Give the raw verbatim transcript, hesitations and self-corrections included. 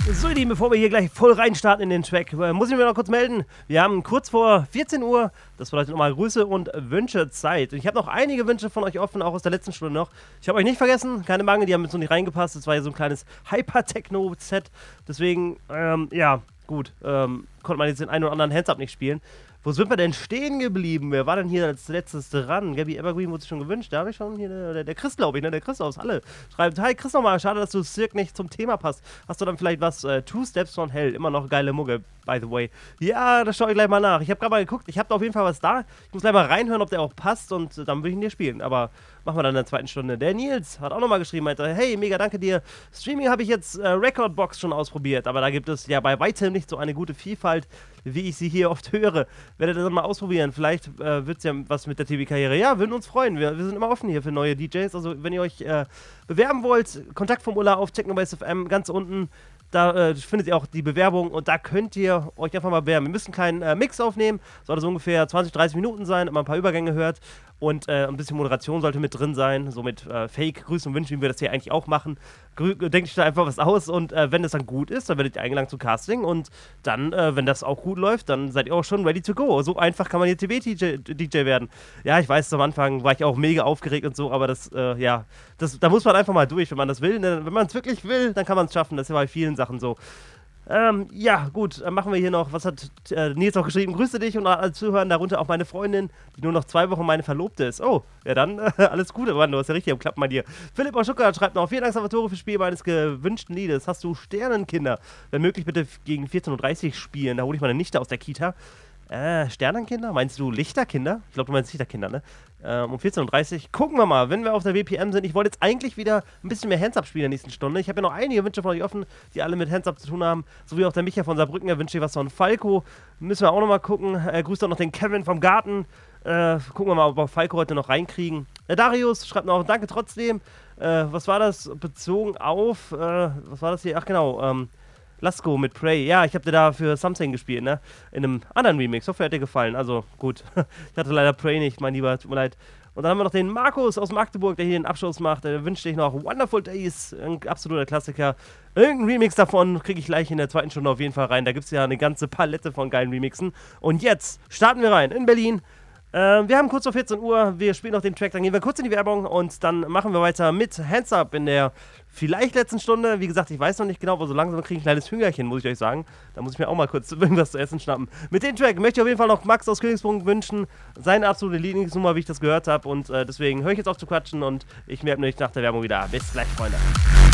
So, ihr Lieben, bevor wir hier gleich voll reinstarten in den Track, äh, muss ich mir noch kurz melden. Wir haben kurz vor vierzehn Uhr, das bedeutet nochmal Grüße und Wünsche Zeit. Ich habe noch einige Wünsche von euch offen, auch aus der letzten Stunde noch. Ich habe euch nicht vergessen, keine Bange, die haben jetzt noch nicht reingepasst. Das war ja so ein kleines Hyper-Techno-Set. Deswegen, ähm, ja, gut, ähm, konnte man jetzt den einen oder anderen Hands-Up nicht spielen. Wo sind wir denn stehen geblieben? Wer war denn hier als letztes dran? Gabby Evergreen wurde sich schon gewünscht. Da habe ich schon hier, der, der Chris, glaube ich, ne? Der Chris aus Halle schreibt: Hi Chris, nochmal, schade, dass du Cirque nicht zum Thema passt. Hast du dann vielleicht was? Äh, Two Steps from Hell, immer noch geile Mucke, by the way. Ja, da schaue ich gleich mal nach. Ich habe gerade mal geguckt, ich habe da auf jeden Fall was da. Ich muss gleich mal reinhören, ob der auch passt und äh, dann will ich ihn dir spielen. Aber machen wir dann in der zweiten Stunde. Der Nils hat auch nochmal geschrieben, meinte: Hey, mega, danke dir. Streaming habe ich jetzt äh, Recordbox schon ausprobiert, aber da gibt es ja bei weitem nicht so eine gute Vielfalt, wie ich sie hier oft höre. Werdet ihr das mal ausprobieren. Vielleicht äh, wird es ja was mit der T V-Karriere. Ja, würden uns freuen. Wir, wir sind immer offen hier für neue D Js. Also, wenn ihr euch äh, bewerben wollt, Kontaktformular auf Technobase F M ganz unten. Da äh, findet ihr auch die Bewerbung und da könnt ihr euch einfach mal bewerben. Wir müssen keinen äh, Mix aufnehmen. Sollte so ungefähr zwanzig, dreißig Minuten sein, immer ein paar Übergänge hört. Und äh, ein bisschen Moderation sollte mit drin sein. So mit äh, Fake, Grüßen und Wünschen, wie wir das hier eigentlich auch machen. Denkt euch da einfach was aus und äh, wenn das dann gut ist, dann werdet ihr eingeladen zum Casting und dann, äh, wenn das auch gut läuft, dann seid ihr auch schon ready to go. So einfach kann man hier T V-D J werden. Ja, ich weiß, am Anfang war ich auch mega aufgeregt und so, aber das, äh, ja, das, da muss man einfach mal durch, wenn man das will. Wenn man es wirklich will, dann kann man es schaffen. Das ist ja bei vielen Sachen so. Ähm, ja, gut, dann machen wir hier noch, was hat äh, Nils auch geschrieben? Grüße dich und alle Zuhören, darunter auch meine Freundin, die nur noch zwei Wochen meine Verlobte ist. Oh, ja dann, äh, alles Gute, Mann, du hast ja richtig am Klappen bei dir. Philipp aus Stuttgart schreibt noch: Vielen Dank, Salvatore, für Spiel meines gewünschten Liedes. Hast du Sternenkinder? Wenn möglich, bitte gegen vierzehn Uhr dreißig spielen, da hole ich meine Nichte aus der Kita. Äh, Sternenkinder? Meinst du Lichterkinder? Ich glaube, du meinst Lichterkinder, ne? Ähm, um vierzehn Uhr dreißig. Gucken wir mal, wenn wir auf der W P M sind. Ich wollte jetzt eigentlich wieder ein bisschen mehr Hands-Up spielen in der nächsten Stunde. Ich habe ja noch einige Wünsche von euch offen, die alle mit Hands-Up zu tun haben. So wie auch der Micha von Saarbrücken, der wünscht sich was von Falco. Müssen wir auch noch mal gucken. Äh, grüßt auch noch den Kevin vom Garten. Äh, gucken wir mal, ob wir Falco heute noch reinkriegen. Äh, Darius schreibt noch: Danke trotzdem. Äh, was war das bezogen auf, äh, was war das hier? Ach genau, ähm, Lasko mit Prey. Ja, ich habe dir da für Something gespielt, ne? In einem anderen Remix. Hoffe, hat dir gefallen. Also, gut. Ich hatte leider Prey nicht, mein Lieber. Tut mir leid. Und dann haben wir noch den Markus aus Magdeburg, der hier den Abschluss macht. Der wünscht dich noch Wonderful Days. Ein absoluter Klassiker. Irgendein Remix davon kriege ich gleich in der zweiten Stunde auf jeden Fall rein. Da gibt es ja eine ganze Palette von geilen Remixen. Und jetzt starten wir rein in Berlin. Äh, wir haben kurz vor vierzehn Uhr, wir spielen noch den Track, dann gehen wir kurz in die Werbung und dann machen wir weiter mit Hands Up in der vielleicht letzten Stunde. Wie gesagt, ich weiß noch nicht genau, aber so langsam kriege ich ein kleines Hüngerchen, muss ich euch sagen. Da muss ich mir auch mal kurz irgendwas zu essen schnappen. Mit dem Track möchte ich auf jeden Fall noch Max aus Königsbrunn wünschen. Seine absolute Lieblingsnummer, wie ich das gehört habe. Und äh, deswegen höre ich jetzt auf zu quatschen und ich melde mich nach der Werbung wieder. Bis gleich, Freunde.